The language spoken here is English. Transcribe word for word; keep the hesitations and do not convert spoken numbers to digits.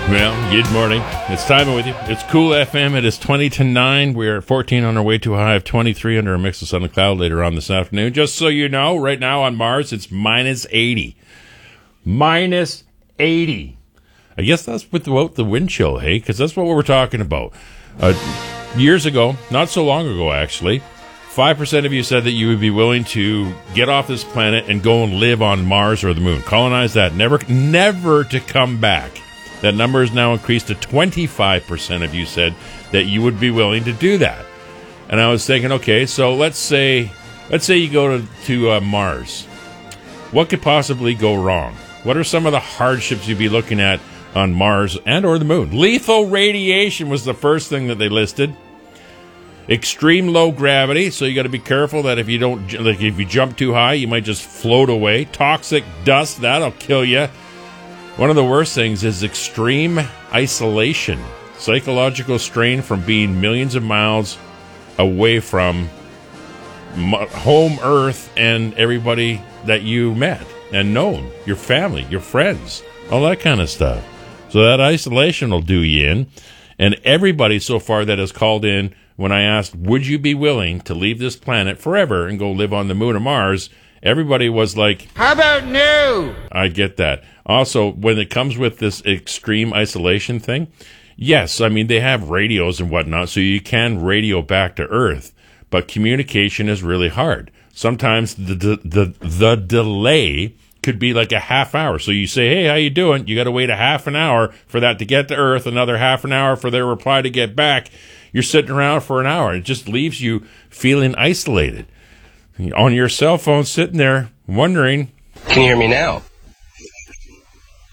Well, good morning. It's time with you. It's Cool F M. It is twenty to nine. We're at fourteen on our way to a high of twenty-three under a mix of sun and cloud later on this afternoon. Just so you know, right now on Mars, it's minus eighty. Minus eighty. I guess that's without the wind chill, hey? Because that's what we're talking about. Uh, years ago, not so long ago, actually, five percent of you said that you would be willing to get off this planet and go and live on Mars or the moon. Colonize that. Never, never to come back. That number has now increased to twenty-five percent of you said that you would be willing to do that. And I was thinking, okay, so let's say let's say you go to, to uh, Mars. What could possibly go wrong? What are some of the hardships you'd be looking at on Mars and or the moon? Lethal radiation was the first thing that they listed. Extreme low gravity, so you got to be careful that if you don't, like if you jump too high, you might just float away. Toxic dust, that'll kill you. One of the worst things is extreme isolation, psychological strain from being millions of miles away from home Earth and everybody that you met and known, your family, your friends, all that kind of stuff. So that isolation will do you in. And everybody so far that has called in, when I asked, would you be willing to leave this planet forever and go live on the moon or Mars, everybody was like, how about no? I get that. Also, when it comes with this extreme isolation thing, yes, I mean, they have radios and whatnot, so you can radio back to Earth, but communication is really hard. Sometimes the the the, the delay could be like a half hour. So you say, hey, how you doing? You got to wait a half an hour for that to get to Earth, another half an hour for their reply to get back. You're sitting around for an hour. It just leaves you feeling isolated. On your cell phone, sitting there, wondering, can you hear me now?